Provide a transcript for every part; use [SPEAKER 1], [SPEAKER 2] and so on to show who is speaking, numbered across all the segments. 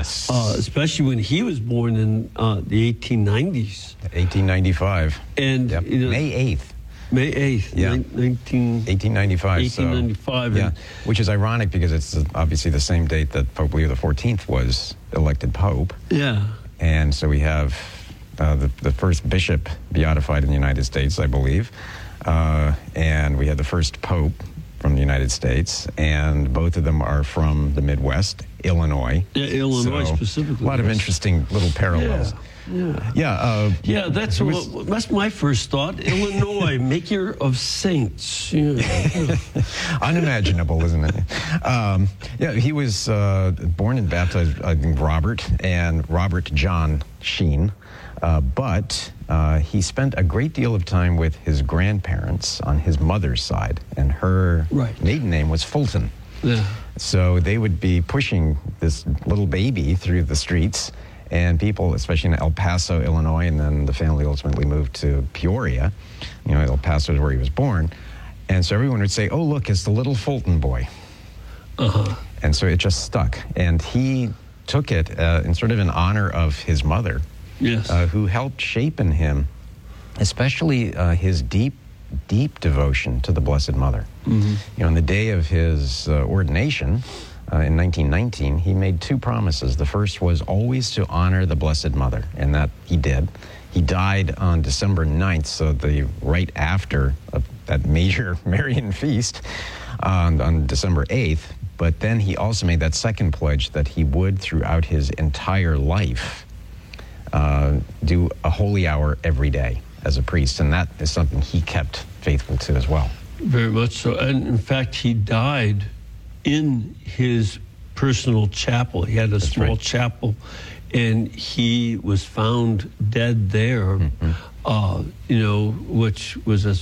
[SPEAKER 1] Yes.
[SPEAKER 2] Especially when he was born in the 1890s.
[SPEAKER 1] 1895.
[SPEAKER 2] And
[SPEAKER 1] Yep.
[SPEAKER 2] you know,
[SPEAKER 1] May 8th.
[SPEAKER 2] May 8th,
[SPEAKER 1] Yeah.
[SPEAKER 2] 1895.
[SPEAKER 1] 1895.
[SPEAKER 2] So,
[SPEAKER 1] Yeah, which is ironic because it's obviously the same date that Pope Leo XIV was elected Pope.
[SPEAKER 2] Yeah.
[SPEAKER 1] And so we have the first bishop beatified in the United States, I believe. And we had the first Pope from the United States, and both of them are from the Midwest, Illinois.
[SPEAKER 2] Yeah, Illinois
[SPEAKER 1] so
[SPEAKER 2] specifically.
[SPEAKER 1] A lot of interesting little parallels.
[SPEAKER 2] Yeah, that's my first thought. Illinois, maker of saints. Yeah.
[SPEAKER 1] Unimaginable, isn't it? He was born and baptized, I think, Robert John Sheen. But he spent a great deal of time with his grandparents on his mother's side, and her maiden name was Fulton.
[SPEAKER 2] Yeah.
[SPEAKER 1] So they would be pushing this little baby through the streets, and people, especially in El Paso, Illinois, and then the family ultimately moved to Peoria. You know, El Paso is where he was born. And so everyone would say, "Oh, look, it's the little Fulton boy."
[SPEAKER 2] Uh-huh.
[SPEAKER 1] And so it just stuck. And he took it in sort of in honor of his mother.
[SPEAKER 2] Yes.
[SPEAKER 1] Who helped shape in him, especially his deep devotion to the Blessed Mother.
[SPEAKER 2] Mm-hmm.
[SPEAKER 1] You know, on the day of his ordination in 1919, he made two promises. The first was always to honor the Blessed Mother, and that he did. He died on December 9th, so right after that major Marian feast on December 8th. But then he also made that second pledge that he would, throughout his entire life, do a holy hour every day as a priest, and that is something he kept faithful to as well.
[SPEAKER 2] Very much so. And in fact, he died in his personal chapel. He had a small chapel, and he was found dead there, which was as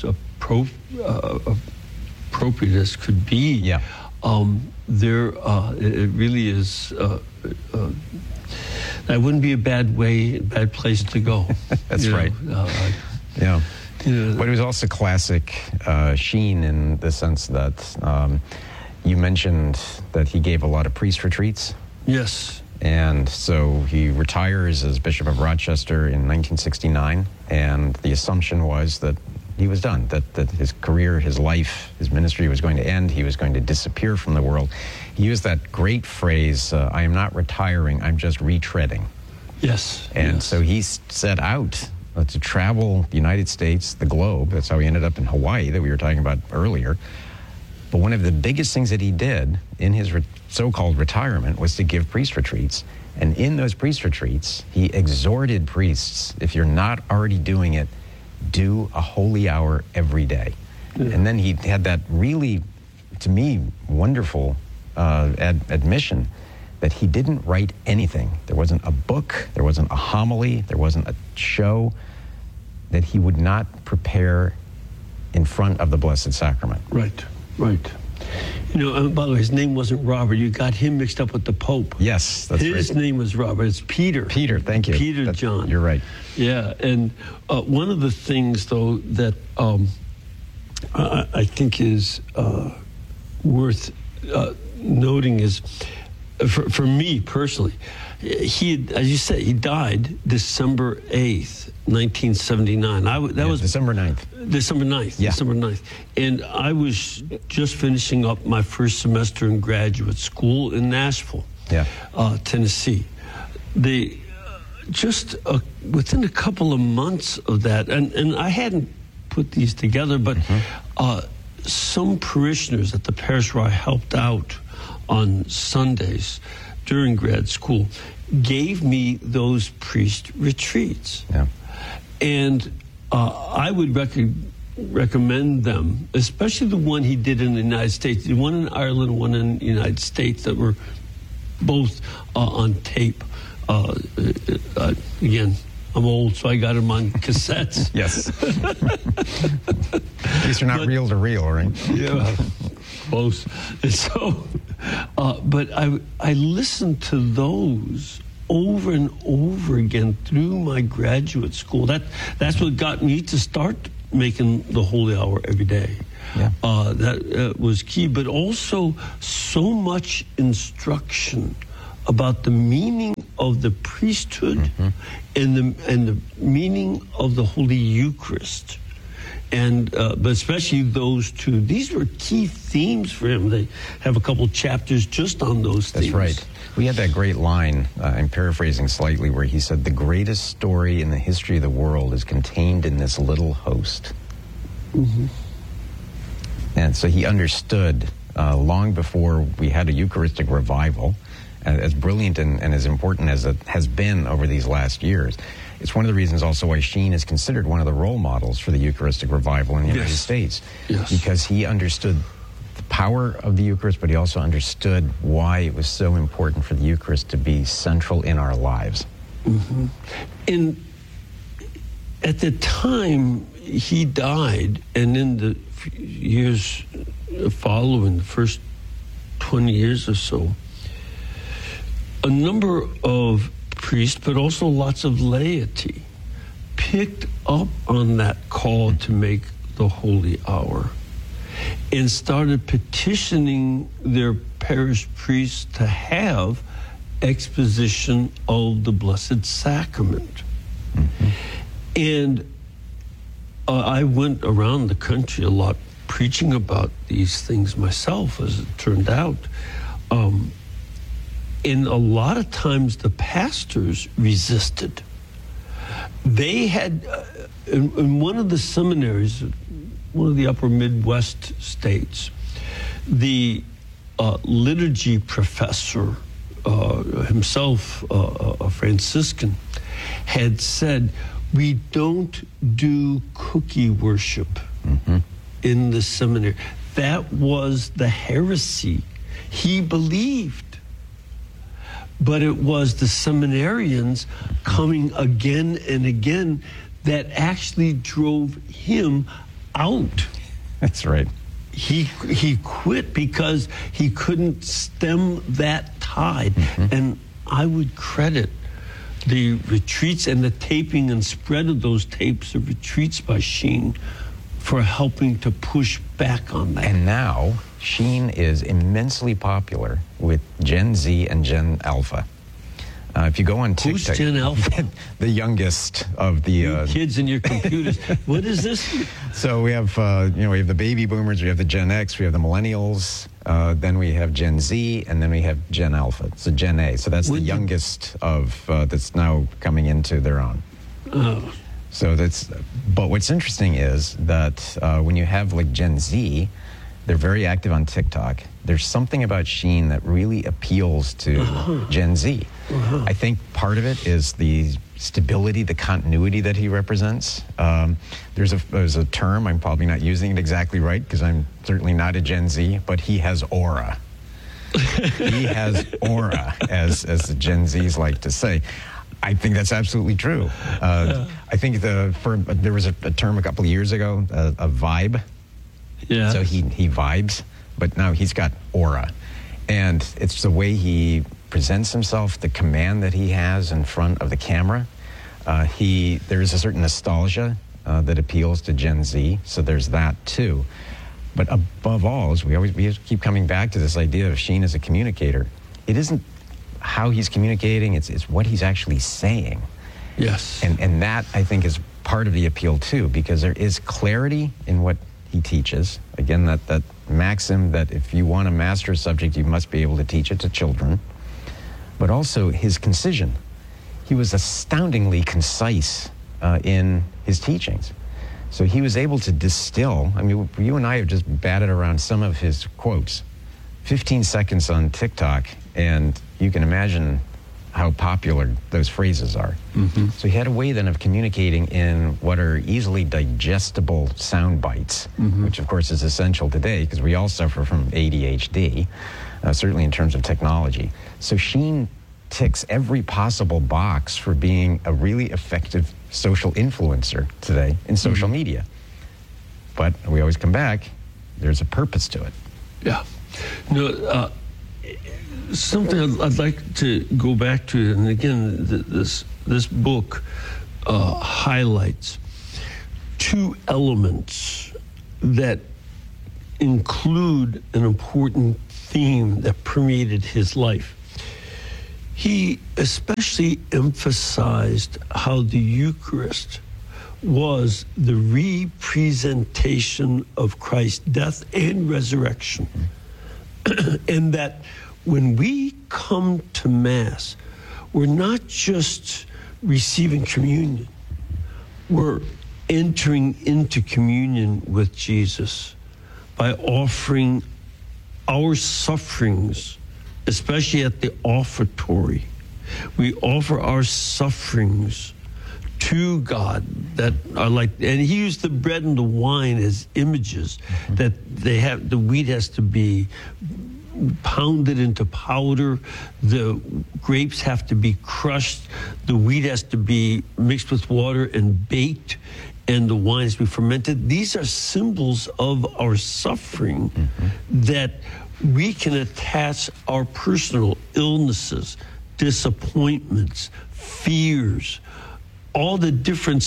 [SPEAKER 2] appropriate as could be.
[SPEAKER 1] Yeah.
[SPEAKER 2] It really is... that wouldn't be a bad place to go.
[SPEAKER 1] That's right. Yeah. But it was also classic Sheen in the sense that you mentioned that he gave a lot of priest retreats.
[SPEAKER 2] Yes.
[SPEAKER 1] And so he retires as Bishop of Rochester in 1969, and the assumption was that he was done, that his career, his life, his ministry was going to end. He was going to disappear from the world. He used that great phrase, I am not retiring, I'm just retreading.
[SPEAKER 2] Yes.
[SPEAKER 1] And so he set out to travel the United States, the globe. That's how he ended up in Hawaii that we were talking about earlier. But one of the biggest things that he did in his so-called retirement was to give priest retreats. And in those priest retreats, he exhorted priests, if you're not already doing it, do a holy hour every day. Yeah. And then he had that really, to me, wonderful admission that he didn't write anything. There wasn't a book, there wasn't a homily, there wasn't a show that he would not prepare in front of the Blessed Sacrament.
[SPEAKER 2] Right. You know, by the way, his name wasn't Robert. You got him mixed up with the Pope.
[SPEAKER 1] Yes, that's right.
[SPEAKER 2] His name was Robert. It's Peter.
[SPEAKER 1] Peter, thank you.
[SPEAKER 2] Peter John.
[SPEAKER 1] You're right.
[SPEAKER 2] Yeah, and one of the things, though, that I think is worth noting is, for me personally, as you said, he died December 8th, 1979. That was
[SPEAKER 1] December 9th.
[SPEAKER 2] December 9th.
[SPEAKER 1] Yeah.
[SPEAKER 2] December 9th. And I was just finishing up my first semester in graduate school in Nashville, Tennessee. Within a couple of months of that, and I hadn't put these together, but some parishioners at the parish where I helped out on Sundays during grad school gave me those priest retreats.
[SPEAKER 1] Yeah.
[SPEAKER 2] And I would recommend them, especially the one he did in the United States, the one in Ireland, one in the United States, that were both on tape. Again, I'm old, so I got them on cassettes.
[SPEAKER 1] Yes. These are not reel to reel, right?
[SPEAKER 2] Yeah, close. And so, but I listened to those over and over again through my graduate school. That's what got me to start making the holy hour every day.
[SPEAKER 1] Yeah.
[SPEAKER 2] That was key, but also so much instruction about the meaning of the priesthood and the meaning of the Holy Eucharist. And but especially those two, these were key themes for him. They have a couple chapters just on those themes.
[SPEAKER 1] That's right. We had that great line, I'm paraphrasing slightly, where he said, "The greatest story in the history of the world is contained in this little host." And so he understood long before we had a Eucharistic revival, as brilliant and as important as it has been over these last years. It's one of the reasons also why Sheen is considered one of the role models for the Eucharistic revival in the United States. Because he understood the power of the Eucharist, but he also understood why it was so important for the Eucharist to be central in our lives.
[SPEAKER 2] And at the time he died, and in the years following, the first 20 years or so, a number of priests, but also lots of laity, picked up on that call to make the holy hour and started petitioning their parish priests to have exposition of the Blessed Sacrament. And I went around the country a lot preaching about these things myself, as it turned out. And a lot of times the pastors resisted. They had, in one of the seminaries, one of the upper Midwest states, the liturgy professor, himself a Franciscan, had said, "We don't do cookie worship in the seminary." That was the heresy he believed. But it was the seminarians coming again and again that actually drove him out.
[SPEAKER 1] That's right.
[SPEAKER 2] He quit because he couldn't stem that tide. And I would credit the retreats and the taping and spread of those tapes of retreats by Sheen for helping to push back on that.
[SPEAKER 1] And now Sheen is immensely popular with Gen Z and Gen Alpha. If you go on TikTok,
[SPEAKER 2] who's Gen Alpha?
[SPEAKER 1] The youngest of the
[SPEAKER 2] kids in your computers. What is this?
[SPEAKER 1] So we have we have the baby boomers, we have the Gen X, we have the millennials, then we have Gen Z, and then we have Gen Alpha. So Gen A. So that's the youngest of that's now coming into their own.
[SPEAKER 2] Oh.
[SPEAKER 1] So but what's interesting is that when you have like Gen Z, they're very active on TikTok. There's something about Sheen that really appeals to Gen Z. I think part of it is the stability, the continuity that he represents. There's a term, I'm probably not using it exactly right because I'm certainly not a Gen Z, but he has aura. He has aura, as the Gen Zs like to say. I think that's absolutely true. I think there was a term a couple of years ago, a vibe.
[SPEAKER 2] Yeah.
[SPEAKER 1] So he vibes, but now he's got aura. And it's the way he presents himself, the command that he has in front of the camera. There is a certain nostalgia that appeals to Gen Z, so there's that too. But above all, as we keep coming back to this idea of Sheen as a communicator, it isn't how he's communicating, it's what he's actually saying.
[SPEAKER 2] Yes.
[SPEAKER 1] And that, I think, is part of the appeal too, because there is clarity in what he teaches. Again, that maxim that if you want to master a subject, you must be able to teach it to children. But also his concision. He was astoundingly concise in his teachings. So he was able to distill, I mean, you and I have just batted around some of his quotes. 15 seconds on TikTok, and you can imagine how popular those phrases are. So he had a way then of communicating in what are easily digestible sound bites, which of course is essential today because we all suffer from ADHD, certainly in terms of technology. So Sheen ticks every possible box for being a really effective social influencer today in social media. But we always come back, there's a purpose to it.
[SPEAKER 2] Yeah. No, something I'd like to go back to, and again, this book highlights two elements that include an important theme that permeated his life. he especially emphasized how the Eucharist was the representation of Christ's death and resurrection. And that when we come to Mass, we're not just receiving communion, we're entering into communion with Jesus by offering our sufferings, especially at the offertory. We offer our sufferings to God that are like, and he used the bread and the wine as images, that they have, the wheat has to be pounded into powder, the grapes have to be crushed, the wheat has to be mixed with water and baked, and the wine has to be fermented. These are symbols of our suffering that we can attach our personal illnesses, disappointments, fears, all the different,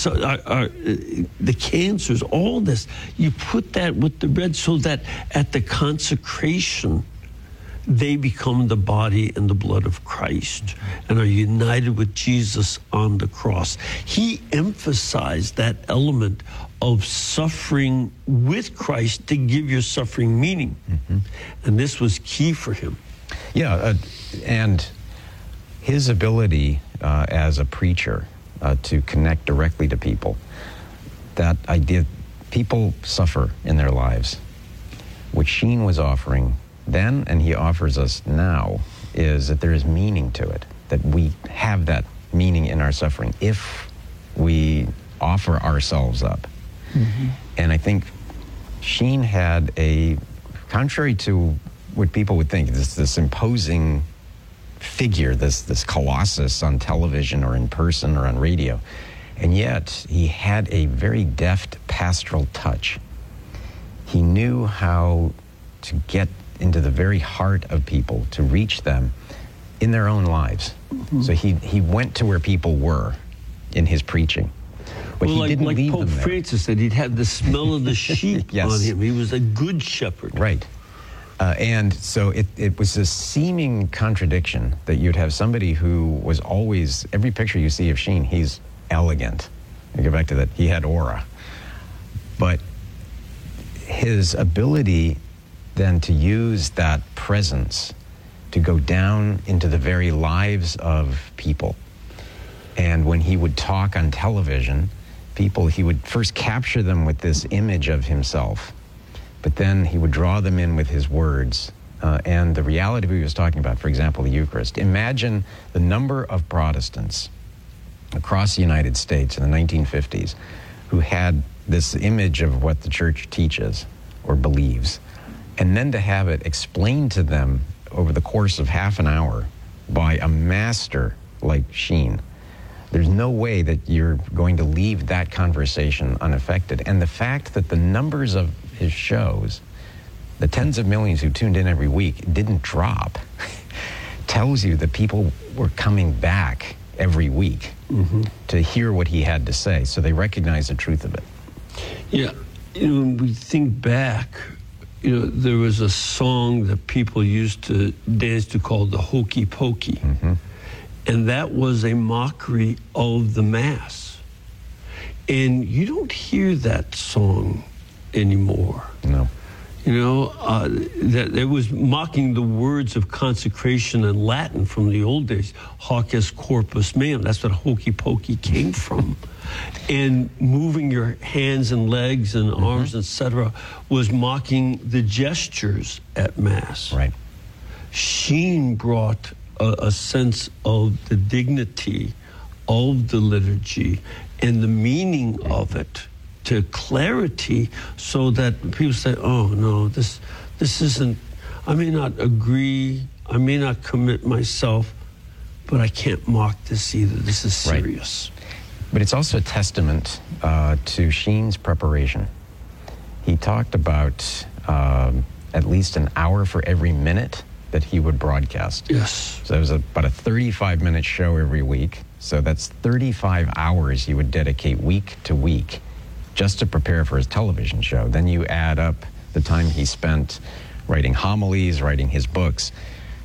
[SPEAKER 2] the cancers, all this. You put that with the bread so that at the consecration, they become the body and the blood of Christ and are united with Jesus on the cross. He emphasized that element of suffering with Christ to give your suffering meaning. And this was key for him.
[SPEAKER 1] Yeah, and his ability as a preacher to connect directly to people, that idea, people suffer in their lives. What Sheen was offering then, and he offers us now, is that there is meaning to it, that we have that meaning in our suffering if we offer ourselves up. And I think Sheen had a, contrary to what people would think, this imposing figure, this colossus on television or in person or on radio, and yet he had a very deft pastoral touch. He knew how to get into the very heart of people, to reach them in their own lives. So he went to where people were in his preaching. But he didn't leave
[SPEAKER 2] Pope
[SPEAKER 1] them there.
[SPEAKER 2] Francis said, he'd had the smell of the sheep on him. He was a good shepherd.
[SPEAKER 1] Right. And so it was a seeming contradiction that you'd have somebody who was always, every picture you see of Sheen, he's elegant. I go back to that, he had aura. But his ability then to use that presence to go down into the very lives of people. And when he would talk on television, people, he would first capture them with this image of himself, but then he would draw them in with his words and the reality he was talking about, for example, the Eucharist. Imagine the number of Protestants across the United States in the 1950s who had this image of what the church teaches or believes, and then to have it explained to them over the course of half an hour by a master like Sheen. There's no way that you're going to leave that conversation unaffected. And the fact that the numbers of his shows, the tens of millions who tuned in every week, didn't drop, tells you that people were coming back every week to hear what he had to say. So they recognize the truth of it.
[SPEAKER 2] Yeah, when we think back, there was a song that people used to dance to called the Hokey Pokey. And that was a mockery of the Mass. And you don't hear that song anymore.
[SPEAKER 1] No.
[SPEAKER 2] That it was mocking the words of consecration in Latin from the old days. Hoc est corpus meum. That's what hokey pokey came from. And moving your hands and legs and arms, etc., was mocking the gestures at Mass.
[SPEAKER 1] Right.
[SPEAKER 2] Sheen brought a sense of the dignity of the liturgy and the meaning of it to clarity, so that people say, oh no, this isn't, I may not agree, I may not commit myself, but I can't mock this either. This is serious.
[SPEAKER 1] Right. But it's also a testament to Sheen's preparation. He talked about at least an hour for every minute that he would broadcast.
[SPEAKER 2] Yes.
[SPEAKER 1] So it was about a 35-minute show every week. So that's 35 hours he would dedicate week to week just to prepare for his television show. Then you add up the time he spent writing homilies, writing his books.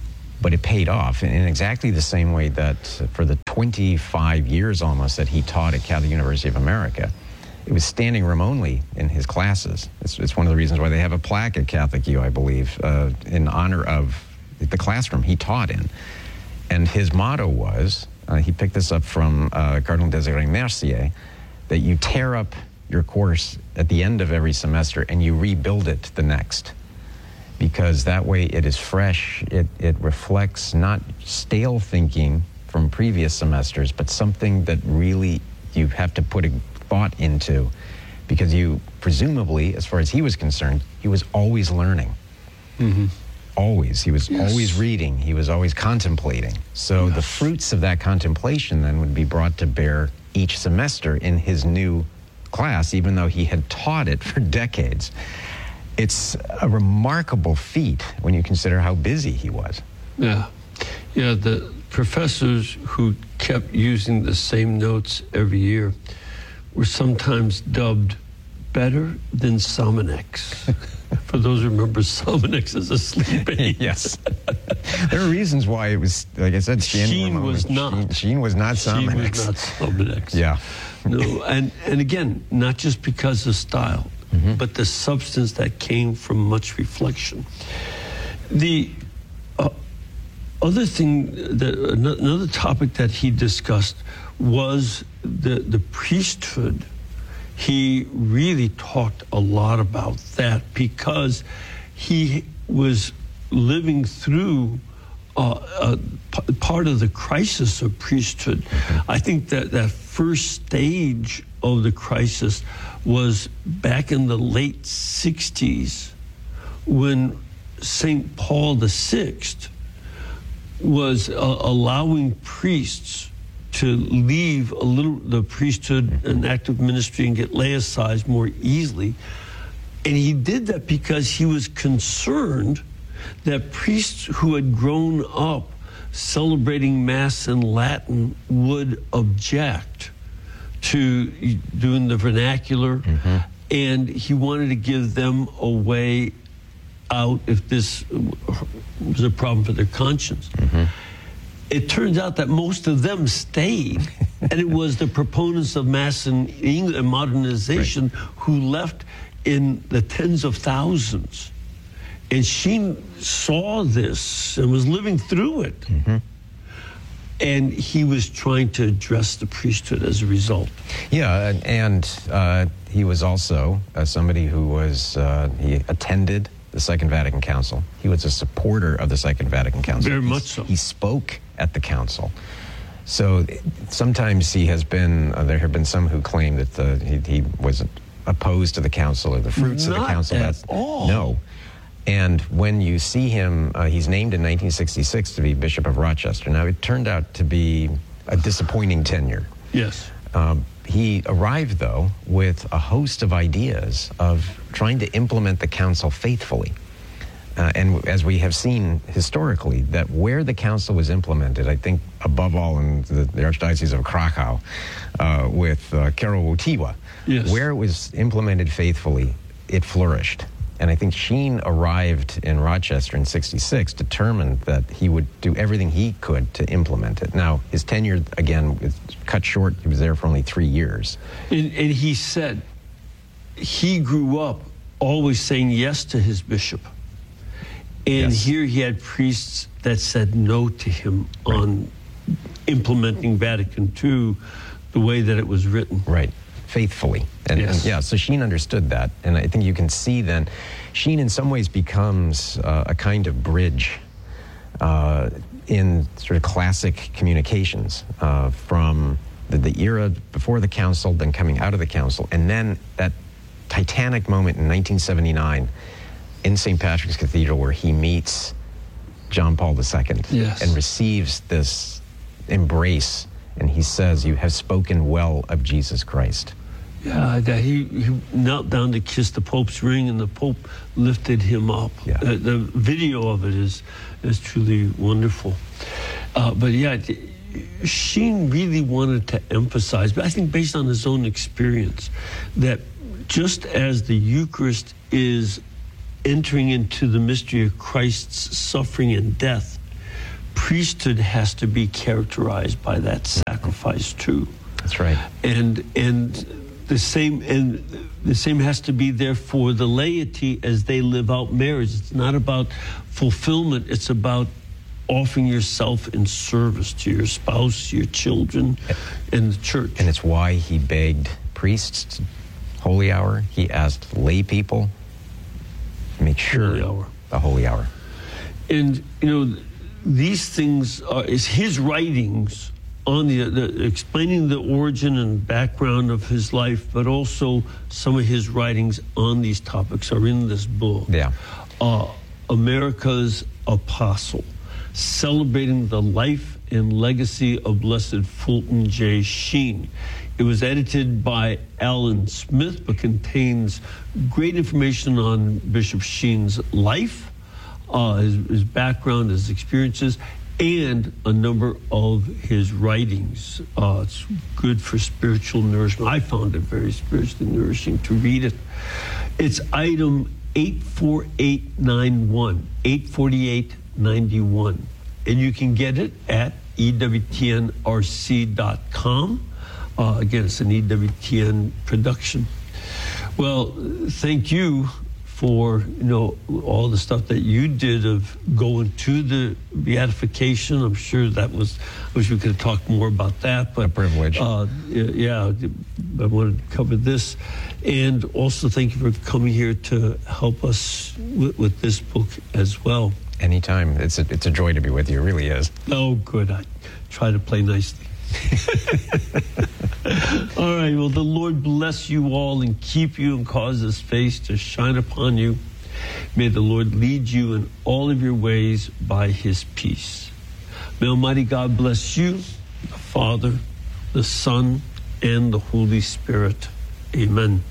[SPEAKER 1] But it paid off in exactly the same way that for the 25 years almost that he taught at Catholic University of America, it was standing room only in his classes. It's one of the reasons why they have a plaque at Catholic U, I believe, in honor of the classroom he taught in. And his motto was, he picked this up from Cardinal Désiré Mercier, that you tear up your course at the end of every semester and you rebuild it the next. Because that way it is fresh, it reflects not stale thinking from previous semesters, but something that really you have to put a thought into, because you presumably, as far as he was concerned, he was always learning.
[SPEAKER 2] Mm-hmm.
[SPEAKER 1] Always. He was always reading. He was always contemplating. So the fruits of that contemplation then would be brought to bear each semester in his new class, even though he had taught it for decades. It's a remarkable feat when you consider how busy he was.
[SPEAKER 2] Yeah. Yeah, the professors who kept using the same notes every year were sometimes dubbed better than Sominex. For those who remember Sominex as a sleep aid.
[SPEAKER 1] Yes. There are reasons why it was, like I said,
[SPEAKER 2] Sheen was not.
[SPEAKER 1] Sheen was not Sominex.
[SPEAKER 2] Sheen was not Sominex.
[SPEAKER 1] Yeah.
[SPEAKER 2] No, and again, not just because of style, but the substance that came from much reflection. The other thing, another topic that he discussed was the priesthood. He really talked a lot about that because he was living through part of the crisis of priesthood. I think that first stage of the crisis was back in the late 60s when St. Paul VI was allowing priests to leave a little the priesthood and active ministry and get laicized more easily. And he did that because he was concerned that priests who had grown up celebrating Mass in Latin would object to doing the vernacular, and he wanted to give them a way out if this was a problem for their conscience. It turns out that most of them stayed, and it was the proponents of Mass in English and modernization who left in the tens of thousands. And she saw this and was living through it. And he was trying to address the priesthood as a result.
[SPEAKER 1] Yeah, and he was also somebody who was, he attended the Second Vatican Council. He was a supporter of the Second Vatican Council.
[SPEAKER 2] Very much so.
[SPEAKER 1] He spoke at the council. So sometimes he has been, there have been some who claim that he was opposed to the council or the fruits of the council.
[SPEAKER 2] Not at all.
[SPEAKER 1] No. And when you see him, he's named in 1966 to be Bishop of Rochester. Now, it turned out to be a disappointing tenure.
[SPEAKER 2] Yes.
[SPEAKER 1] He arrived, though, with a host of ideas of trying to implement the council faithfully. And as we have seen historically, that where the council was implemented, I think above all in the Archdiocese of Krakow with Karol Wojtyła, where it was implemented faithfully, it flourished. And I think Sheen arrived in Rochester in 66, determined that he would do everything he could to implement it. Now, his tenure, again, was cut short. He was there for only 3 years.
[SPEAKER 2] And he said he grew up always saying yes to his bishop. And here he had priests that said no to him on implementing Vatican II the way that it was written.
[SPEAKER 1] Right. Faithfully. And so Sheen understood that. And I think you can see then, Sheen in some ways becomes a kind of bridge in sort of classic communications from the era before the council, then coming out of the council, and then that titanic moment in 1979 in St. Patrick's Cathedral where he meets John Paul II and receives this embrace, and he says, "You have spoken well of Jesus Christ."
[SPEAKER 2] Yeah, that he knelt down to kiss the Pope's ring, and the Pope lifted him up.
[SPEAKER 1] Yeah.
[SPEAKER 2] The video of it is truly wonderful. But yeah, Sheen really wanted to emphasize, but I think based on his own experience, that just as the Eucharist is entering into the mystery of Christ's suffering and death, priesthood has to be characterized by that sacrifice too.
[SPEAKER 1] That's right.
[SPEAKER 2] And the same has to be there for the laity as they live out marriage. It's not about fulfillment. It's about offering yourself in service to your spouse, your children, and the church.
[SPEAKER 1] And it's why he begged priests, holy hour. He asked lay people to make sure the holy hour.
[SPEAKER 2] And, these things is his writings on the explaining the origin and background of his life, but also some of his writings on these topics are in this book.
[SPEAKER 1] Yeah.
[SPEAKER 2] America's Apostle, celebrating the life and legacy of Blessed Fulton J. Sheen. It was edited by Alan Smith, but contains great information on Bishop Sheen's life, his background, his experiences, and a number of his writings. It's good for spiritual nourishment. I found it very spiritually nourishing to read it. It's item 84891, 84891. And you can get it at EWTNRC.com. Again, it's an EWTN production. Well, thank you for all the stuff that you did of going to the beatification. I'm sure I wish we could have talked more about that, but
[SPEAKER 1] a privilege.
[SPEAKER 2] Yeah, I wanted to cover this, and also thank you for coming here to help us with this book as well.
[SPEAKER 1] Anytime. It's a joy to be with you. It really is.
[SPEAKER 2] Oh, good. I try to play nicely. All right. Well, the Lord bless you all and keep you and cause his face to shine upon you. May the Lord lead you in all of your ways by his peace. May Almighty God bless you, the Father, the Son, and the Holy Spirit. Amen.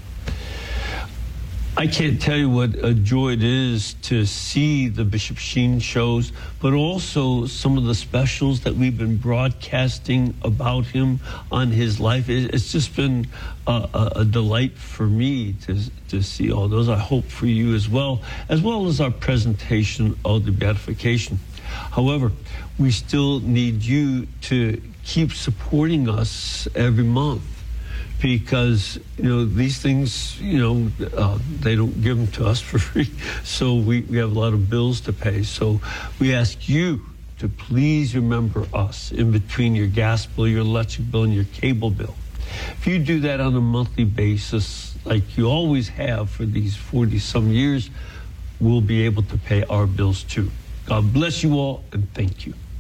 [SPEAKER 2] I can't tell you what a joy it is to see the Bishop Sheen shows, but also some of the specials that we've been broadcasting about him on his life. It's just been a delight for me to see all those. I hope for you as well as our presentation of the beatification. However, we still need you to keep supporting us every month, because these things they don't give them to us for free, so we have a lot of bills to pay. So we ask you to please remember us in between your gas bill, your electric bill, and your cable bill. If you do that on a monthly basis, like you always have for these 40-some years, we'll be able to pay our bills too. God bless you all, and thank you.